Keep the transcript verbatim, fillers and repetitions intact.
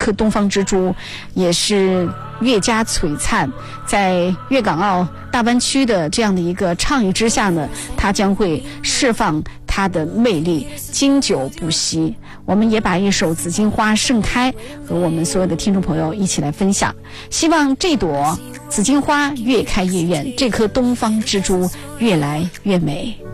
颗东方之珠也是越加璀璨，在粤港澳大湾区的这样的一个倡议之下呢，它将会释放它的魅力，经久不息。我们也把一首《紫荆花盛开》和我们所有的听众朋友一起来分享，希望这朵紫荆花越开越艳，这颗东方之珠越来越美。